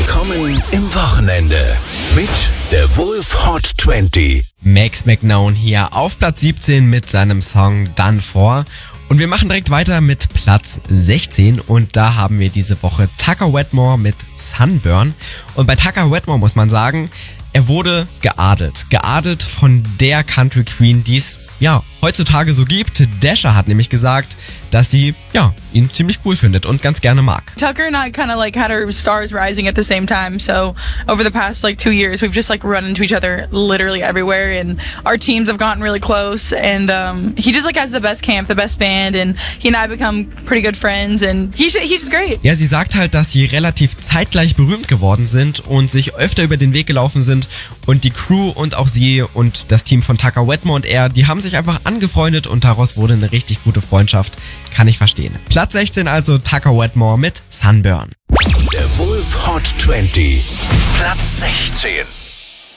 Willkommen im Wochenende mit der Wolf Hot 20. Max McKnown hier auf Platz 17 mit seinem Song Done For. Und wir machen direkt weiter mit Platz 16 und da haben wir diese Woche Tucker Wetmore mit Sunburn. Und bei Tucker Wetmore muss man sagen, er wurde geadelt. Geadelt von der Country Queen, die es heutzutage so gibt. Dasher hat nämlich gesagt, dass sie ihn ziemlich cool findet und ganz gerne mag. Tucker and I kind of had our stars rising at the same time. So over the past 2 years, we've just run into each other literally everywhere, and our teams have gotten really close. And he just has the best camp, the best band, and he and I become pretty good friends. And he's just great. Ja, sie sagt halt, dass sie relativ zeitgleich berühmt geworden sind und sich öfter über den Weg gelaufen sind. Und die Crew und auch sie und das Team von Tucker Wetmore und er, die haben sich einfach angefreundet und daraus wurde eine richtig gute Freundschaft. Kann ich verstehen. Platz 16 also Tucker Wetmore mit Sunburn. Der Wolf Hot 20. Platz 16.